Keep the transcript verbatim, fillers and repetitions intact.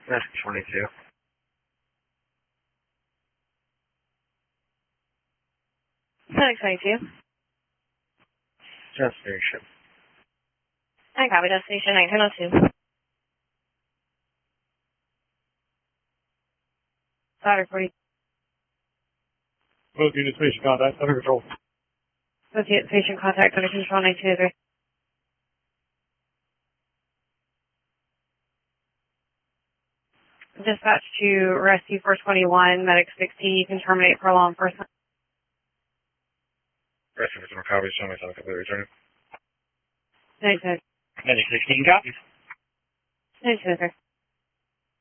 That's twenty-two. Seven twenty-two. Destination. I copy destination nineteen oh two. Ladder forty. Both units, patient contact, under control. Both units, patient contact, under control, nineteen oh three. Dispatch to Rescue four twenty-one, Medic sixty, you can terminate for law enforcement. Rescue for some copies, show me something completely returning. nineteen oh three. Medic sixteen copies. nineteen oh three.